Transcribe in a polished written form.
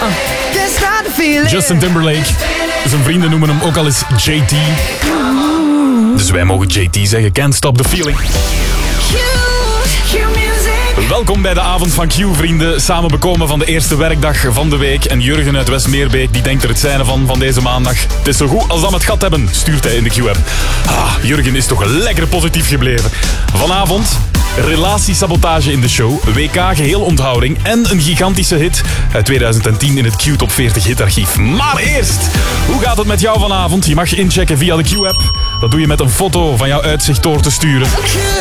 Justin Timberlake. Zijn vrienden noemen hem ook al eens JT. Dus wij mogen JT zeggen. Can't stop the feeling. Welkom bij de avond van Q, vrienden. Samen bekomen van de eerste werkdag van de week. En Jurgen uit Westmeerbeek die denkt er het zijne van deze maandag. Het is zo goed als dat we het gat hebben, stuurt hij in de Q-app. Jurgen is toch lekker positief gebleven. Vanavond relatiesabotage in de show, WK geheel onthouding en een gigantische hit uit 2010 in het Q Top 40 hitarchief. Maar eerst, hoe gaat het met jou vanavond? Je mag inchecken via de Q-app. Dat doe je met een foto van jouw uitzicht door te sturen.